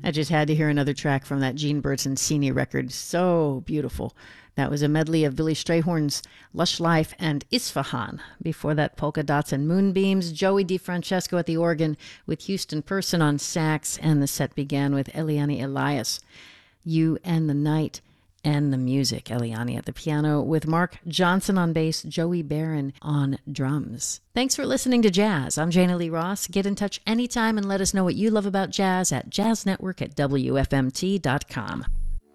I just had to hear another track from that Gene Bertoncini record. So beautiful. That was a medley of Billy Strayhorn's Lush Life and Isfahan. Before that, Polka Dots and Moonbeams, Joey DeFrancesco at the organ with Houston Person on sax, and the set began with Eliane Elias, You and the Night and the Music. Eliane at the piano with Mark Johnson on bass, Joey Barron on drums. Thanks for listening to Jazz. I'm Jana Lee Ross. Get in touch anytime and let us know what you love about jazz at jazznetwork@wfmt.com.